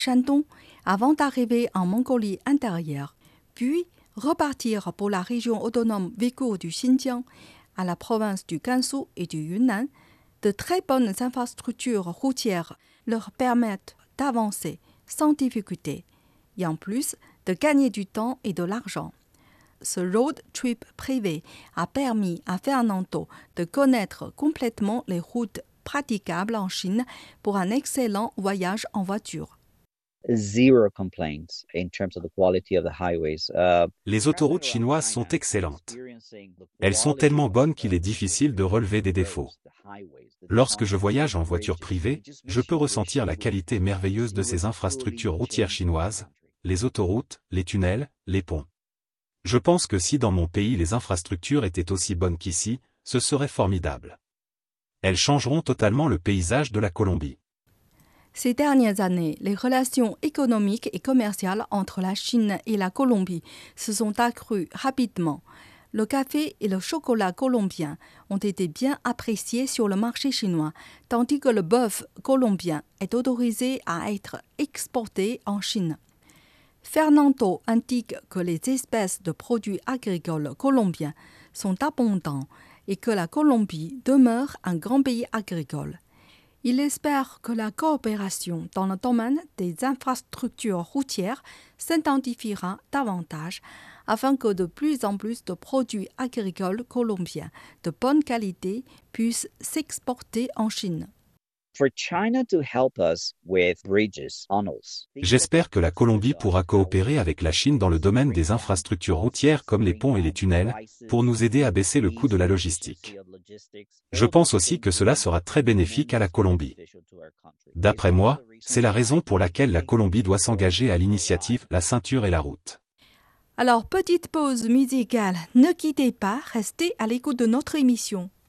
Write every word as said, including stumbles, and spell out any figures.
Shandong avant d'arriver en Mongolie intérieure, puis repartir pour la région autonome ouïghour du Xinjiang, à la province du Gansu et du Yunnan, de très bonnes infrastructures routières leur permettent d'avancer sans difficulté et en plus de gagner du temps et de l'argent. Ce road trip privé a permis à Fernando de connaître complètement les routes praticables en Chine pour un excellent voyage en voiture. Zero complaints in terms of the quality of the highways. Uh, Les autoroutes chinoises sont excellentes. Elles sont tellement bonnes qu'il est difficile de relever des défauts. Lorsque je voyage en voiture privée, je peux ressentir la qualité merveilleuse de ces infrastructures routières chinoises, les autoroutes, les tunnels, les ponts. Je pense que si dans mon pays les infrastructures étaient aussi bonnes qu'ici, ce serait formidable. Elles changeront totalement le paysage de la Colombie. Ces dernières années, les relations économiques et commerciales entre la Chine et la Colombie se sont accrues rapidement. Le café et le chocolat colombien ont été bien appréciés sur le marché chinois, tandis que le bœuf colombien est autorisé à être exporté en Chine. Fernando indique que les espèces de produits agricoles colombiens sont abondants et que la Colombie demeure un grand pays agricole. Il espère que la coopération dans le domaine des infrastructures routières s'intensifiera davantage afin que de plus en plus de produits agricoles colombiens de bonne qualité puissent s'exporter en Chine. For China to help us with bridges, tunnels. J'espère que la Colombie pourra coopérer avec la Chine dans le domaine des infrastructures routières comme les ponts et les tunnels, pour nous aider à baisser le coût de la logistique. Je pense aussi que cela sera très bénéfique à la Colombie. D'après moi, c'est la raison pour laquelle la Colombie doit s'engager à l'initiative La ceinture et la route. Alors, petite pause musicale, ne quittez pas, restez à l'écoute de notre émission.